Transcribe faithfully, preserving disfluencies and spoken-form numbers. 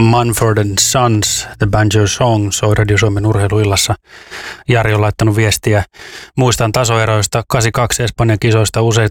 Mumford and Sons, The Banjo Song, soi Radio Suomen urheiluillassa. Jari on laittanut viestiä. Muistan tasoeroista kahdeksankymmentäkaksi Espanjan kisoista useat